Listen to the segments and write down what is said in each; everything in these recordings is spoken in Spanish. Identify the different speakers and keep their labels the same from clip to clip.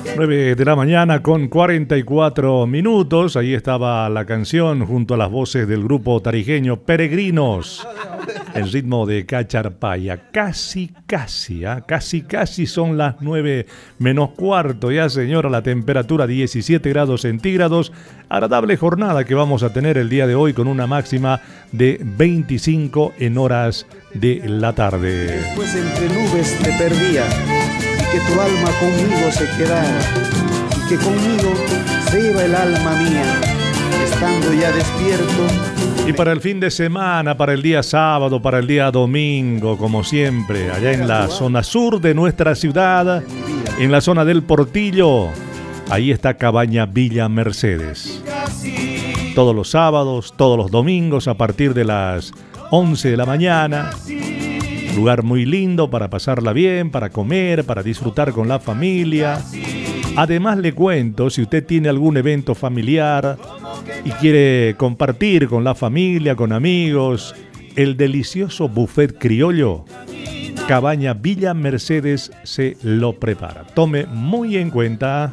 Speaker 1: 9 de la mañana con 44 minutos. Ahí estaba la canción junto a las voces del grupo tarijeño Peregrinos. El ritmo de Cacharpaya. Casi son las 9 menos cuarto. Ya, señora, la temperatura 17 grados centígrados. Agradable jornada que vamos a tener el día de hoy con una máxima de 25 en horas de la tarde.
Speaker 2: Después entre nubes te perdía, y que tu alma conmigo se quedara, y que conmigo se iba el alma mía, estando ya despierto.
Speaker 1: Y para el fin de semana, para el día sábado, para el día domingo, como siempre, allá en la zona sur de nuestra ciudad, en la zona del Portillo, ahí está Cabaña Villa Mercedes. Todos los sábados, todos los domingos, a partir de las 11 de la mañana. Lugar muy lindo para pasarla bien, para comer, para disfrutar con la familia. Además le cuento, si usted tiene algún evento familiar y quiere compartir con la familia, con amigos, el delicioso buffet criollo, Cabaña Villa Mercedes se lo prepara. Tome muy en cuenta.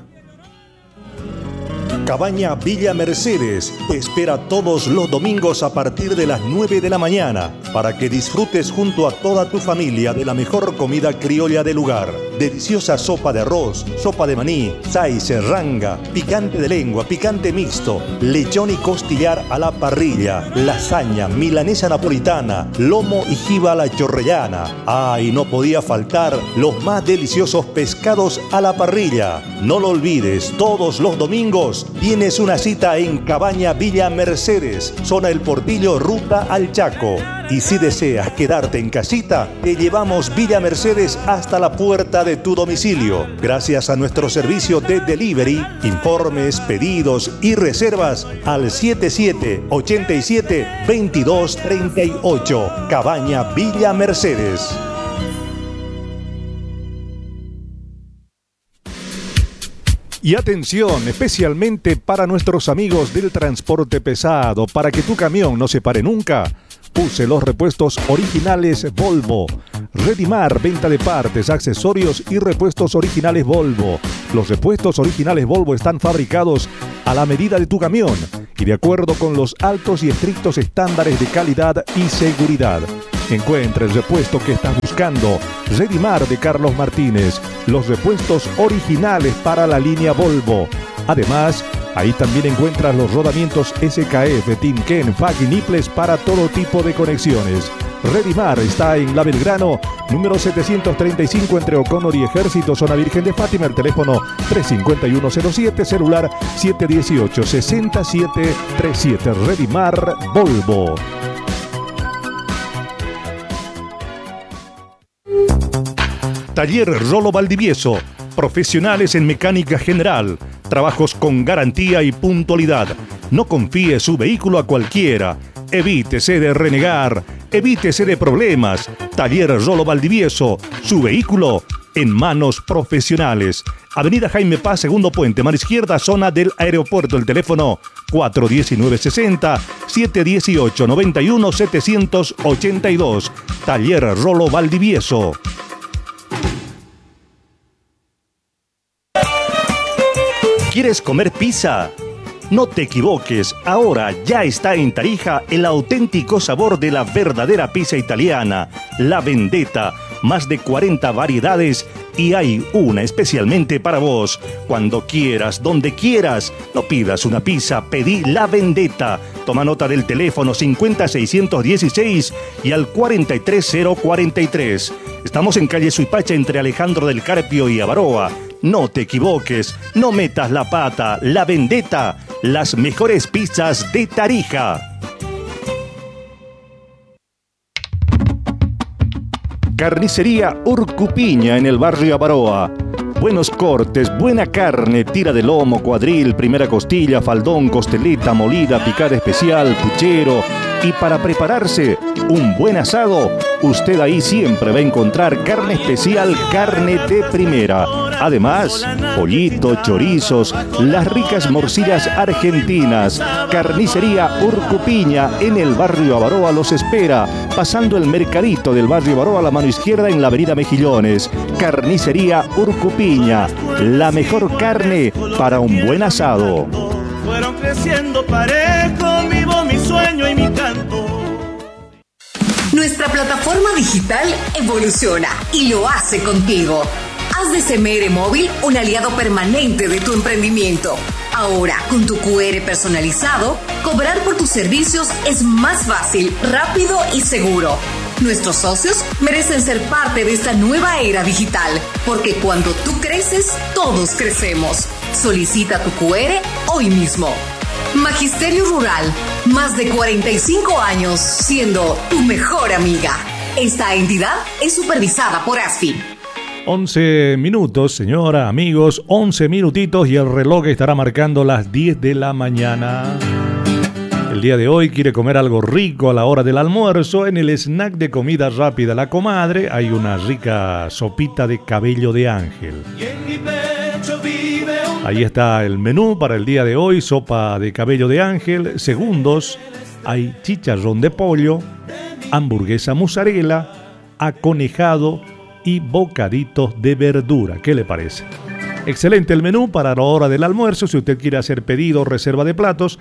Speaker 3: Cabaña Villa Mercedes te espera todos los domingos a partir de las 9 de la mañana para que disfrutes junto a toda tu familia de la mejor comida criolla del lugar. Deliciosa sopa de arroz, sopa de maní, say, serranga, picante de lengua, picante mixto, lechón y costillar a la parrilla, lasaña, milanesa napolitana, lomo y jiba a la chorrellana. Y no podía faltar los más deliciosos pescados a la parrilla. No lo olvides, todos los domingos tienes una cita en Cabaña Villa Mercedes, zona El Portillo, ruta al Chaco. Y si deseas quedarte en casita, te llevamos Villa Mercedes hasta la puerta de tu domicilio. Gracias a nuestro servicio de delivery, informes, pedidos y reservas al 7787-2238. Cabaña Villa Mercedes.
Speaker 1: Y atención, especialmente para nuestros amigos del transporte pesado, para que tu camión no se pare nunca. Use los repuestos originales Volvo. Redimar, venta de partes, accesorios y repuestos originales Volvo. Los repuestos originales Volvo están fabricados a la medida de tu camión y de acuerdo con los altos y estrictos estándares de calidad y seguridad. Encuentra el repuesto que estás buscando. Redimar de Carlos Martínez. Los repuestos originales para la línea Volvo. Además, ahí también encuentras los rodamientos SKF, Timken, FAC y Niples para todo tipo de conexiones. Redimar está en La Belgrano, número 735 entre O'Connor y Ejército, zona Virgen de Fátima. El teléfono 35107, celular 718-6737. Redimar Volvo. Taller Rolo Valdivieso. Profesionales en mecánica general. Trabajos con garantía y puntualidad. No confíe su vehículo a cualquiera. Evítese de renegar. Evítese de problemas. Taller Rolo Valdivieso. Su vehículo en manos profesionales. Avenida Jaime Paz, segundo puente, mano izquierda, zona del aeropuerto. El teléfono 419-60 718-91 782. Taller Rolo Valdivieso. ¿Quieres comer pizza? No te equivoques, ahora ya está en Tarija el auténtico sabor de la verdadera pizza italiana, La Vendetta. Más de 40 variedades y hay una especialmente para vos. Cuando quieras, donde quieras, no pidas una pizza, pedí La Vendetta. Toma nota del teléfono 50616 y al 43043. Estamos en calle Suipacha entre Alejandro del Carpio y Avaroa. No te equivoques, no metas la pata. La Vendetta, las mejores pizzas de Tarija. Carnicería Urcupiña en el barrio Avaroa. Buenos cortes, buena carne, tira de lomo, cuadril, primera costilla, faldón, costeleta, molida, picada especial, puchero, Y para prepararse un buen asado, usted ahí siempre va a encontrar carne especial, carne de primera. Además, pollito, chorizos, las ricas morcillas argentinas. Carnicería Urcupiña en el barrio Avaroa los espera, pasando el mercadito del barrio Avaroa a la mano izquierda en la avenida Mejillones. Carnicería Urcupiña, la mejor carne para un buen asado.
Speaker 4: Fueron creciendo parejo, vivo mi sueño y mi canto.
Speaker 5: Nuestra plataforma digital evoluciona y lo hace contigo. Haz de CMR Móvil un aliado permanente de tu emprendimiento. Ahora, con tu QR personalizado, cobrar por tus servicios es más fácil, rápido y seguro. Nuestros socios merecen ser parte de esta nueva era digital, porque cuando tú creces, todos crecemos. Solicita tu QR hoy mismo. Magisterio Rural, más de 45 años siendo tu mejor amiga. Esta entidad es supervisada por ASFI.
Speaker 1: 11 minutos, señora, amigos, 11 minutitos y el reloj estará marcando las 10 de la mañana. El día de hoy quiere comer algo rico a la hora del almuerzo. En el snack de comida rápida La Comadre hay una rica sopita de cabello de ángel. Ahí está el menú para el día de hoy: sopa de cabello de ángel. Segundos, hay chicharrón de pollo, hamburguesa mozzarella, aconejado y bocaditos de verdura. ¿Qué le parece? Excelente el menú para la hora del almuerzo. Si usted quiere hacer pedido o reserva de platos,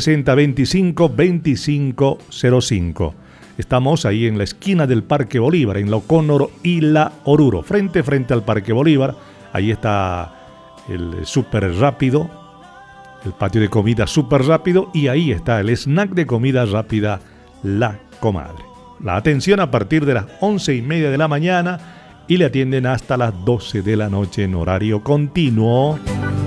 Speaker 1: 6025-2505. Estamos ahí en la esquina del Parque Bolívar, en la O'Connor y la Oruro, frente al Parque Bolívar. Ahí está el súper rápido, el patio de comida súper rápido, y ahí está el snack de comida rápida La Comadre. La atención a partir de las 11:30 de la mañana y le atienden hasta las 12 de la noche en horario continuo.